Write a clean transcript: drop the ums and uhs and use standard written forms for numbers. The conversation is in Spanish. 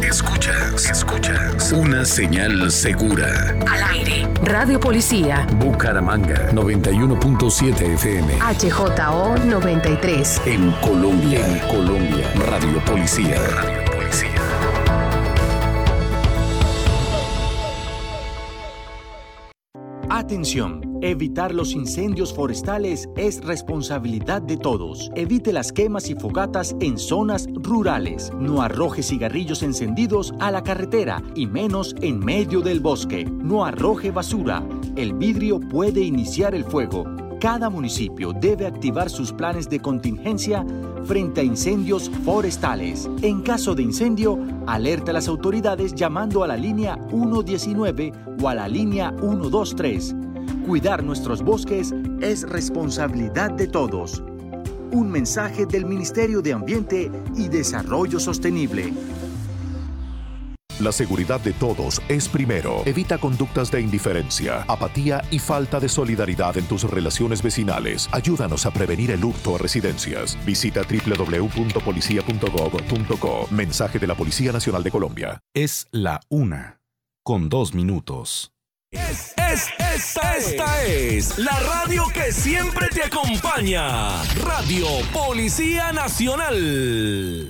Escuchas una señal segura. Al aire. Radio Policía. Bucaramanga 91.7 FM. HJO 93. En Colombia. Radio Policía. Atención, evitar los incendios forestales es responsabilidad de todos. Evite las quemas y fogatas en zonas rurales. No arroje cigarrillos encendidos a la carretera y menos en medio del bosque. No arroje basura. El vidrio puede iniciar el fuego. Cada municipio debe activar sus planes de contingencia frente a incendios forestales. En caso de incendio, alerta a las autoridades llamando a la línea 119 o a la línea 123. Cuidar nuestros bosques es responsabilidad de todos. Un mensaje del Ministerio de Ambiente y Desarrollo Sostenible. La seguridad de todos es primero. Evita conductas de indiferencia, apatía y falta de solidaridad en tus relaciones vecinales. Ayúdanos a prevenir el hurto a residencias. Visita www.policia.gov.co. Mensaje de la Policía Nacional de Colombia. Es la 1:02. Esta es la radio que siempre te acompaña. Radio Policía Nacional.